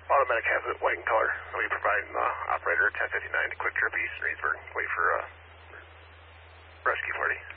Automatic has it white in color. I'll be providing the operator 1059 to Quick Trip East Reedsburg. Wait for rescue party.